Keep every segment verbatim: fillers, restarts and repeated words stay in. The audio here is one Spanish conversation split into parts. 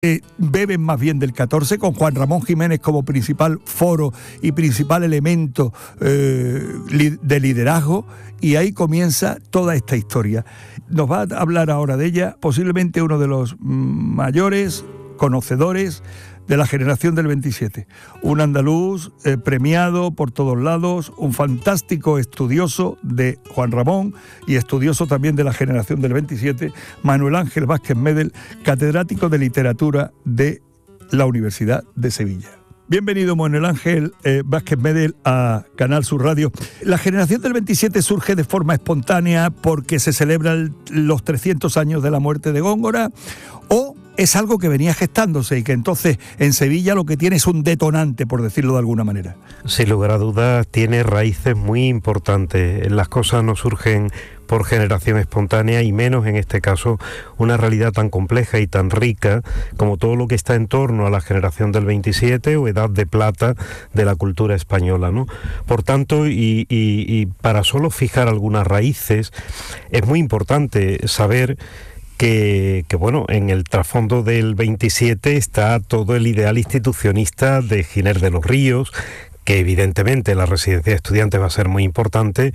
Eh, beben más bien del catorce, con Juan Ramón Jiménez como principal foro y principal elemento eh, li- de liderazgo, y ahí comienza toda esta historia. Nos va a hablar ahora de ella posiblemente uno de los mayores conocedores de la generación del veintisiete, un andaluz eh, premiado por todos lados, un fantástico estudioso de Juan Ramón y estudioso también de la generación del veintisiete, Manuel Ángel Vázquez Medel, catedrático de literatura de la Universidad de Sevilla. Bienvenido, Manuel Ángel eh, Vázquez Medel, a Canal Sur Radio. La generación del veintisiete surge de forma espontánea porque se celebran los trescientos años de la muerte de Góngora, o es algo que venía gestándose y que entonces en Sevilla lo que tiene es un detonante, por decirlo de alguna manera. Sin lugar a dudas, tiene raíces muy importantes. Las cosas no surgen por generación espontánea, y menos en este caso una realidad tan compleja y tan rica como todo lo que está en torno a la generación del veintisiete o edad de plata de la cultura española, ¿no? Por tanto, y, y, y para solo fijar algunas raíces, es muy importante saber Que, que bueno, en el trasfondo del veintisiete está todo el ideal institucionista de Giner de los Ríos, que evidentemente la residencia de estudiantes va a ser muy importante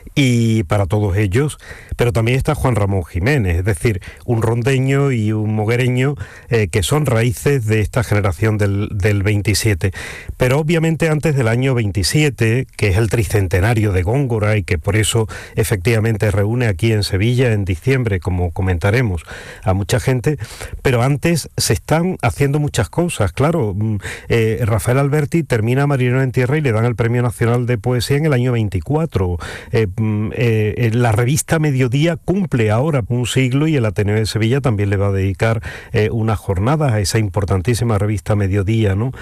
y para todos ellos, pero también está Juan Ramón Jiménez, es decir, un rondeño y un moguereño eh, que son raíces de esta generación del, del veintisiete. Pero obviamente antes del año veintisiete, que es el tricentenario de Góngora y que por eso efectivamente reúne aquí en Sevilla en diciembre, como comentaremos, a mucha gente, pero antes se están haciendo muchas cosas. Claro, eh, Rafael Alberti termina Marinero en Tierra y le dan el Premio Nacional de Poesía en el año veinticuatro. Eh, eh, la revista Mediodía cumple ahora un siglo y el Ateneo de Sevilla también le va a dedicar eh, unas jornadas a esa importantísima revista Mediodía, ¿no?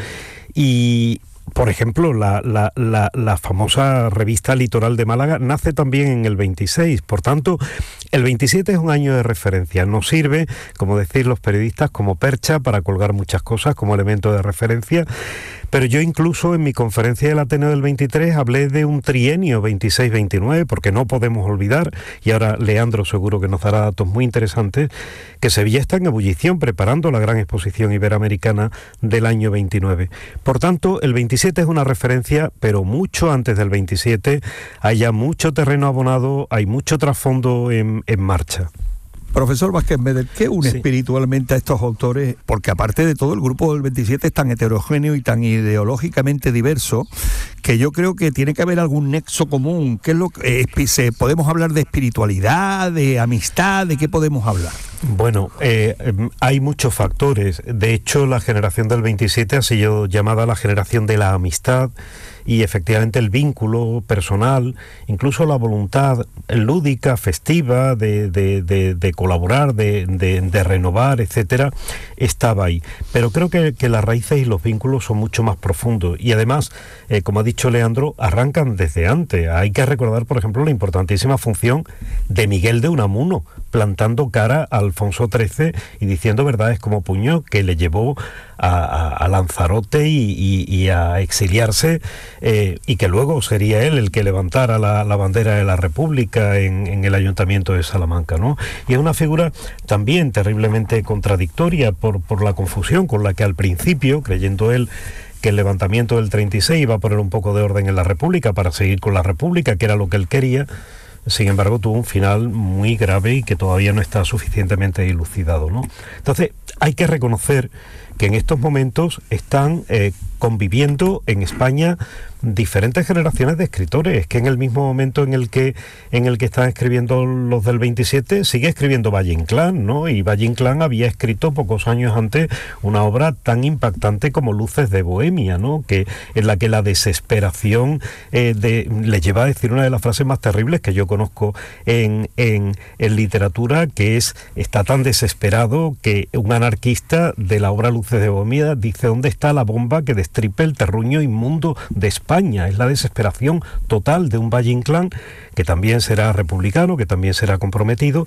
Y por ejemplo, la, la, la, la famosa revista Litoral de Málaga nace también en el veintiséis. Por tanto, el veintisiete es un año de referencia. Nos sirve, como decir los periodistas, como percha para colgar muchas cosas, como elemento de referencia. Pero yo incluso en mi conferencia del Ateneo del veintitrés hablé de un trienio veintiséis veintinueve, porque no podemos olvidar, y ahora Leandro seguro que nos dará datos muy interesantes, que Sevilla está en ebullición preparando la gran exposición iberoamericana del año veintinueve. Por tanto, el veintisiete es una referencia, pero mucho antes del veintisiete hay ya mucho terreno abonado, hay mucho trasfondo en, en marcha. Profesor Vázquez Medel, ¿qué une Sí. espiritualmente a estos autores? Porque aparte de todo, el grupo del veintisiete es tan heterogéneo y tan ideológicamente diverso que yo creo que tiene que haber algún nexo común. ¿Qué es lo que, eh, se, podemos hablar de espiritualidad, de amistad? ¿De qué podemos hablar? Bueno, eh, hay muchos factores. De hecho, la generación del veintisiete ha sido llamada la generación de la amistad, y efectivamente el vínculo personal, incluso la voluntad lúdica, festiva, de, de, de, de colaborar, de, de, de renovar, etcétera, estaba ahí. Pero creo que, que las raíces y los vínculos son mucho más profundos, y además, eh, como ha dicho Leandro, arrancan desde antes. Hay que recordar, por ejemplo, la importantísima función de Miguel de Unamuno, plantando cara a Alfonso trece y diciendo verdades como puño, que le llevó a, a, a Lanzarote y, y, y a exiliarse, eh, y que luego sería él el que levantara la, la bandera de la República en, en el Ayuntamiento de Salamanca, ¿no? Y es una figura también terriblemente contradictoria por, por la confusión con la que al principio, creyendo él que el levantamiento del treinta y seis iba a poner un poco de orden en la República para seguir con la República, que era lo que él quería, sin embargo tuvo un final muy grave y que todavía no está suficientemente dilucidado, ¿no? Entonces hay que reconocer que en estos momentos están eh, conviviendo en España diferentes generaciones de escritores, que en el mismo momento en el que en el que están escribiendo los del veintisiete sigue escribiendo Valle Inclán, ¿no? Y Valle Inclán había escrito pocos años antes una obra tan impactante como Luces de Bohemia, ¿no? Que en la que la desesperación eh, de, le lleva a decir una de las frases más terribles que yo conozco en, en, en literatura, que es: está tan desesperado que un anarquista de la obra Luces de Bohemia dice: ¿dónde está la bomba que destripe el terruño inmundo de España? Es la desesperación total de un Valle Inclán, que también será republicano, que también será comprometido,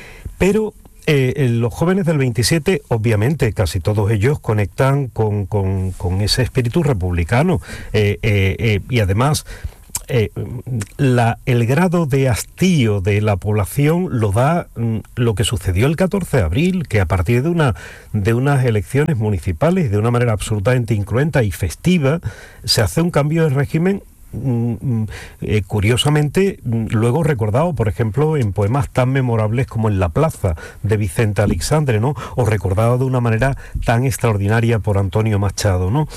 pero eh, los jóvenes del veintisiete, obviamente, casi todos ellos conectan con, con, con ese espíritu republicano, eh, eh, eh, y además eh, la, el grado de hastío de la población lo da mm, lo que sucedió el catorce de abril, que a partir de, una, de unas elecciones municipales, de una manera absolutamente incruenta y festiva, se hace un cambio de régimen. Eh, curiosamente luego recordado, por ejemplo, en poemas tan memorables como En la plaza de Vicente Aleixandre, ¿no? O recordado de una manera tan extraordinaria por Antonio Machado, ¿no?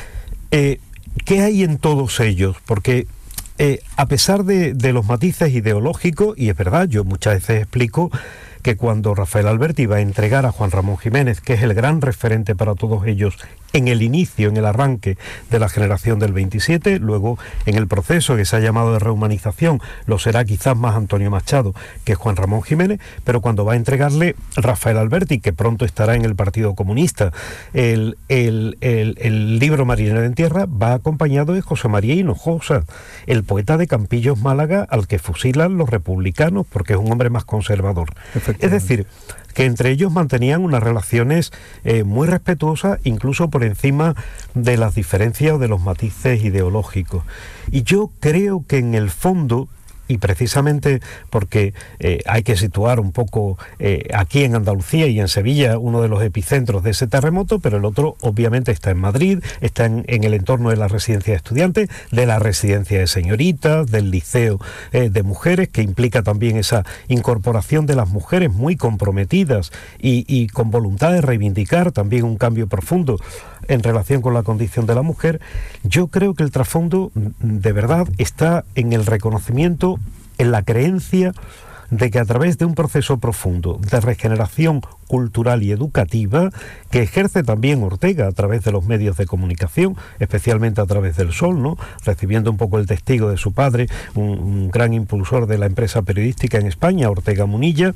Eh, ¿qué hay en todos ellos? Porque eh, a pesar de, de los matices ideológicos, y es verdad, yo muchas veces explico que cuando Rafael Alberti va a entregar a Juan Ramón Jiménez, que es el gran referente para todos ellos en el inicio, en el arranque de la generación del veintisiete, luego en el proceso que se ha llamado de rehumanización, lo será quizás más Antonio Machado que Juan Ramón Jiménez, pero cuando va a entregarle Rafael Alberti, que pronto estará en el Partido Comunista, el, el, el, el libro Marinero en Tierra, va acompañado de José María Hinojosa, el poeta de Campillos, Málaga, al que fusilan los republicanos porque es un hombre más conservador. Es decir, que entre ellos mantenían unas relaciones eh, muy respetuosas, incluso por encima de las diferencias o de los matices ideológicos. Y yo creo que en el fondo, y precisamente porque eh, hay que situar un poco eh, aquí en Andalucía y en Sevilla uno de los epicentros de ese terremoto, pero el otro obviamente está en Madrid, está en, en el entorno de la residencia de estudiantes, de la residencia de señoritas, del liceo eh, de mujeres, que implica también esa incorporación de las mujeres muy comprometidas y, y con voluntad de reivindicar también un cambio profundo en relación con la condición de la mujer. Yo creo que el trasfondo de verdad está en el reconocimiento, en la creencia de que a través de un proceso profundo de regeneración cultural y educativa que ejerce también Ortega a través de los medios de comunicación, especialmente a través del Sol, ¿no? Recibiendo un poco el testigo de su padre, un, un gran impulsor de la empresa periodística en España, Ortega Munilla,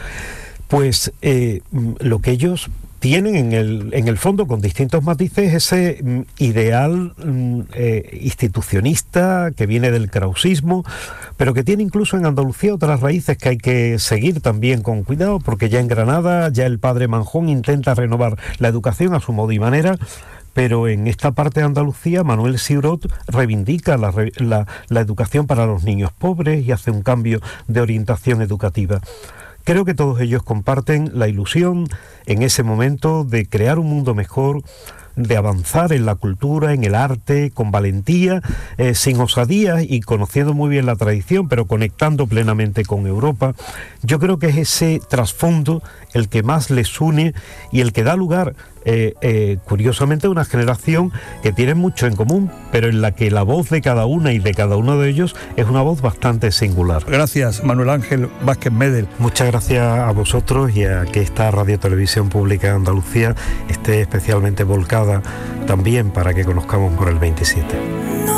pues eh, lo que ellos tienen en el, en el fondo, con distintos matices, ese mm, ideal mm, eh, institucionista que viene del krausismo, pero que tiene incluso en Andalucía otras raíces que hay que seguir también con cuidado, porque ya en Granada, ya el padre Manjón intenta renovar la educación a su modo y manera, pero en esta parte de Andalucía Manuel Siurot reivindica la, la, la educación para los niños pobres y hace un cambio de orientación educativa. Creo que todos ellos comparten la ilusión en ese momento de crear un mundo mejor, de avanzar en la cultura, en el arte, con valentía, eh, sin osadía y conociendo muy bien la tradición, pero conectando plenamente con Europa. Yo creo que es ese trasfondo el que más les une y el que da lugar, eh, eh, curiosamente, a una generación que tiene mucho en común, pero en la que la voz de cada una y de cada uno de ellos es una voz bastante singular. Gracias, Manuel Ángel Vázquez Medel. Muchas gracias a vosotros y a que esta Radio Televisión Pública de Andalucía esté especialmente volcada también para que conozcamos por el veintisiete.